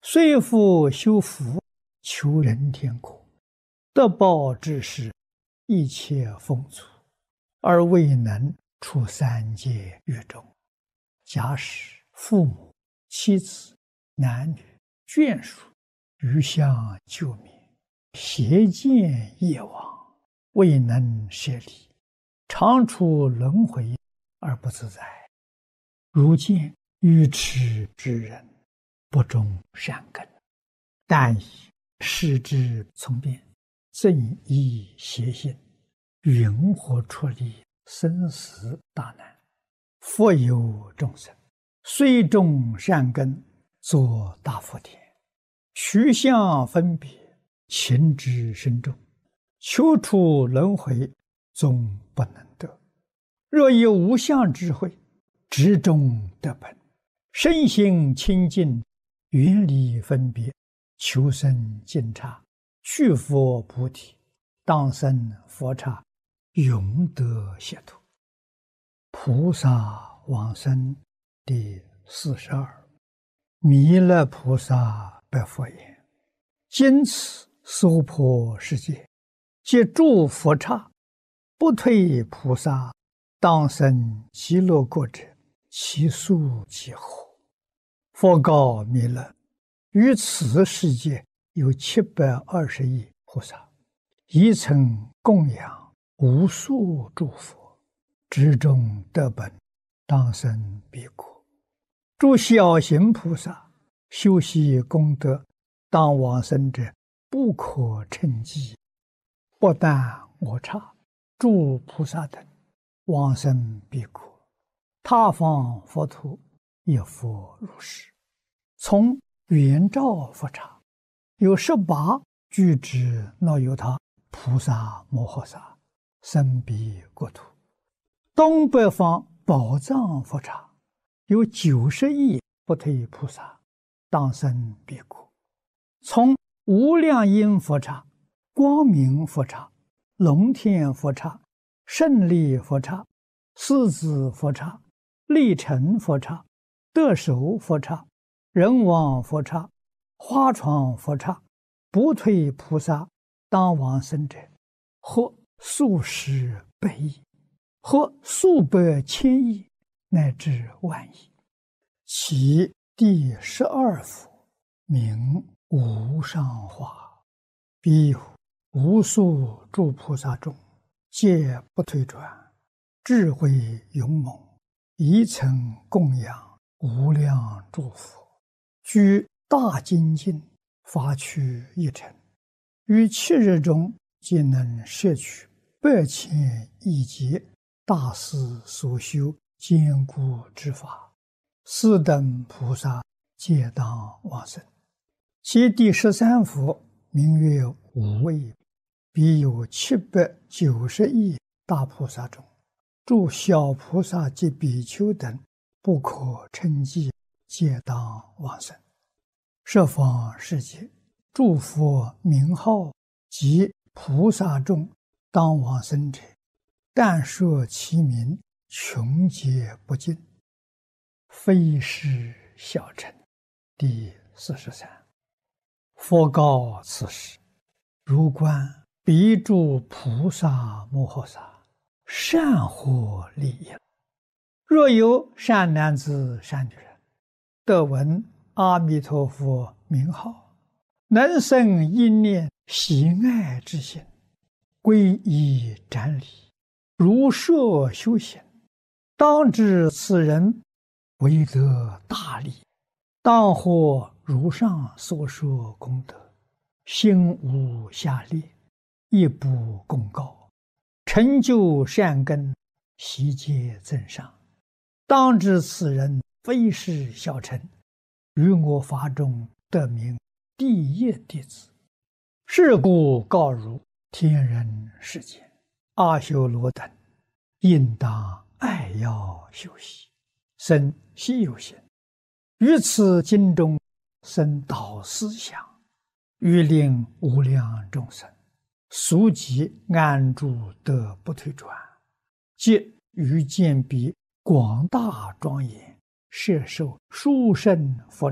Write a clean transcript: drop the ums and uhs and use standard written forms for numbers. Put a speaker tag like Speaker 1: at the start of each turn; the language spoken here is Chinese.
Speaker 1: 虽复修福，求人天国，得报之时，一切丰足，而未能出三界狱中。假使父母、妻子、男女、眷属余相救灭，邪见业往，未能舍离，常处轮回而不自在。如见愚痴之人，不种善根，但以视之从变，正依邪性，云何出离生死大难？复有众生，虽种善根，作大福田，取相分别，情之深重，求出轮回，终不能得。若以无相智慧，直中得本，身心清净，远离分别，求生净刹，去佛菩提，当生佛刹，永得解脱。菩萨往生第42。弥勒菩萨白佛言：今此娑婆世界，皆诸佛刹，不退菩萨，当生极乐国者，其数几何？佛告弥勒：于此世界有720亿菩萨，一曾供养无数诸佛，直中得本，当生彼国。诸小行菩萨修习功德，当往生者不可称计。不但我刹、诸菩萨等往生彼国，他方佛土亦复如是。从圆照佛刹有18具之那由他菩萨摩诃萨生彼国土。东北方宝藏佛刹有90亿不退菩萨，当生彼国。从无量音佛刹、光明佛刹、龙天佛刹、胜利佛刹、狮子佛刹、力成佛刹、得手佛刹、人王佛刹、花床佛刹，不退菩萨当往生者，或数十百亿，或数百千亿，乃至万亿。其第12佛名无上化，彼无数诸菩萨中，皆不退转，智慧勇猛，一曾供养无量诸佛，居大精进，发趣一尘，于7日中皆能摄取8千亿劫大师所修坚固之法，斯等菩萨皆当往生。其第13佛名曰无畏，彼有790亿大菩萨中，诸小菩萨及比丘等不可称计，皆当往生。十方世界诸佛名号及菩萨众当往生者，但说其名，穷劫不尽，非是小乘。第43。佛告此时：如观彼诸菩萨摩诃萨，善获利益。若有善男子善女人，得闻阿弥陀佛名号，能生一念喜爱之心，皈依瞻礼，如设修行，当知此人为得大利，当获如上所说功德，心无下劣，亦不公告，成就善根，悉皆增上。当知此人非是小乘，于我法中得名第一弟子。是故告汝天人世间阿修罗等，应当爱要修习，生希有行，于此经中生导思想，欲令无量众生速即安住得不退转，即于见彼广大庄严，摄受殊胜佛